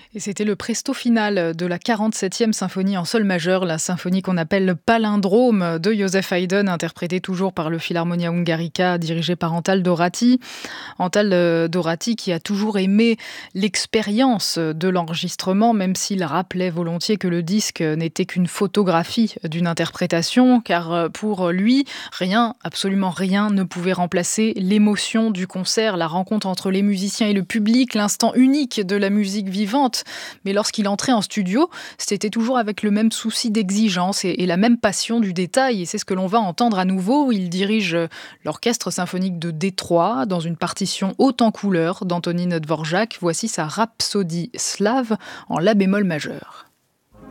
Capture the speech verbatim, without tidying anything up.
Et c'était le presto final de la quarante-septième symphonie en sol majeur, la symphonie qu'on appelle le palindrome de Joseph Haydn, interprétée toujours par le Philharmonia Hungarica, dirigé par Antal Dorati. Antal euh, Dorati qui a toujours aimé l'expérience de l'enregistrement, même s'il rappelait volontiers que le disque n'était qu'une photographie d'une interprétation, car euh, pour lui, rien, absolument rien ne pouvait remplacer l'émotion du concert, la rencontre entre les musiciens et le public, l'instant unique de la musique vivante. Mais lorsqu'il entrait en studio, c'était toujours avec le même souci d'exigence et, et la même passion du détail. Et c'est ce que l'on va entendre à nouveau. Il dirige l'orchestre symphonique de Détroit dans une partition haute en couleurs d'Antonin Dvorak. Voici sa Rhapsodie slave en la bémol majeur.